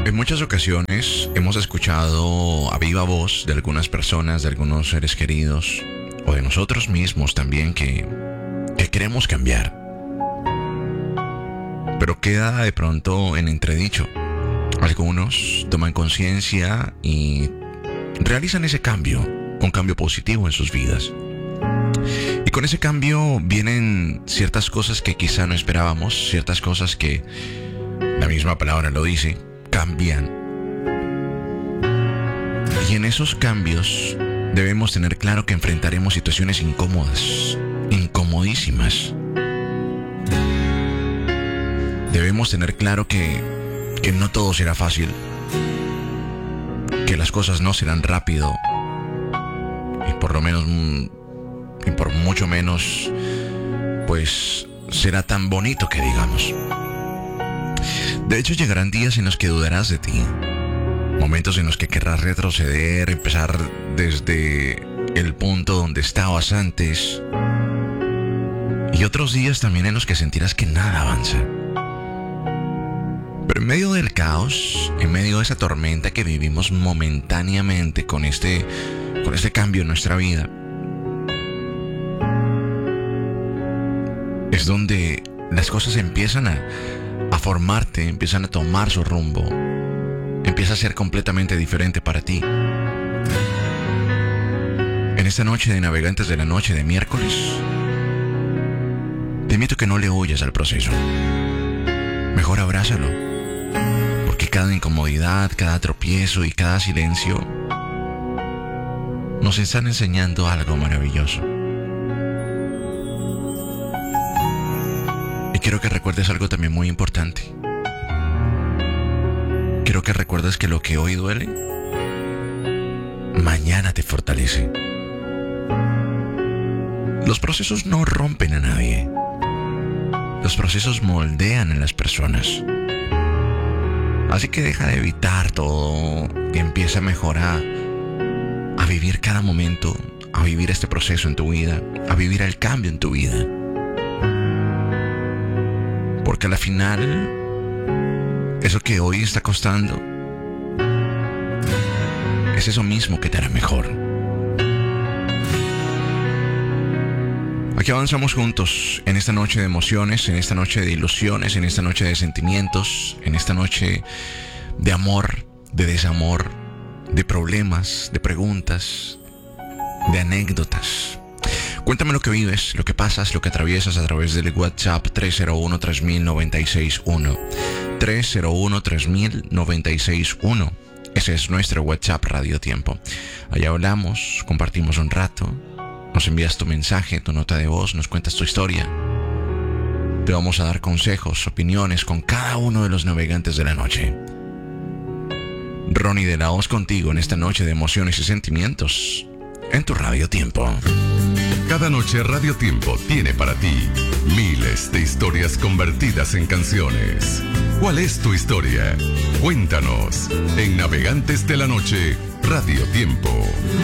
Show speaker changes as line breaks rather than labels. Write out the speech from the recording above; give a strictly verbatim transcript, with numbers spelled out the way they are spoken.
En muchas ocasiones hemos escuchado a viva voz de algunas personas, de algunos seres queridos o de nosotros mismos también que, que queremos cambiar. Pero queda de pronto en entredicho. Algunos toman conciencia y realizan ese cambio, un cambio positivo en sus vidas. Y con ese cambio vienen ciertas cosas que quizá no esperábamos, ciertas cosas que, la misma palabra lo dice, cambian. Y en esos cambios debemos tener claro que enfrentaremos situaciones incómodas, incomodísimas. Debemos tener claro que, que no todo será fácil, que las cosas no serán rápido, y por lo menos, y por mucho menos, pues será tan bonito que digamos. De hecho, llegarán días en los que dudarás de ti, momentos en los que querrás retroceder, empezar desde el punto donde estabas antes, y otros días también en los que sentirás que nada avanza. Pero en medio del caos, en medio de esa tormenta que vivimos momentáneamente con este, con este cambio en nuestra vida, es donde las cosas empiezan a, a formarte, empiezan a tomar su rumbo, empieza a ser completamente diferente para ti. En esta noche de Navegantes de la Noche de miércoles, te invito a que no le huyas al proceso. Mejor abrázalo, porque cada incomodidad, cada tropiezo y cada silencio nos están enseñando algo maravilloso. Y quiero que recuerdes algo también muy importante. Quiero que recuerdes que lo que hoy duele, mañana te fortalece. Los procesos no rompen a nadie. Los procesos moldean a las personas. Así que deja de evitar todo y empieza mejor a, a vivir cada momento, a vivir este proceso en tu vida, a vivir el cambio en tu vida. Porque al final, eso que hoy está costando, es eso mismo que te hará mejor. Aquí avanzamos juntos en esta noche de emociones, en esta noche de ilusiones, en esta noche de sentimientos, en esta noche de amor, de desamor, de problemas, de preguntas, de anécdotas. Cuéntame lo que vives, lo que pasas, lo que atraviesas a través del WhatsApp tres cero uno, tres mil, noventa y seis uno. tres cero uno, tres mil, noventa y seis uno. Ese es nuestro WhatsApp Radio Tiempo. Allá hablamos, compartimos un rato. Nos envías tu mensaje, tu nota de voz, nos cuentas tu historia. Te vamos a dar consejos, opiniones con cada uno de los navegantes de la noche. Ronnie de la Hoz contigo en esta noche de emociones y sentimientos en tu Radio Tiempo.
Cada noche Radio Tiempo tiene para ti miles de historias convertidas en canciones. ¿Cuál es tu historia? Cuéntanos en Navegantes de la Noche Radio Tiempo.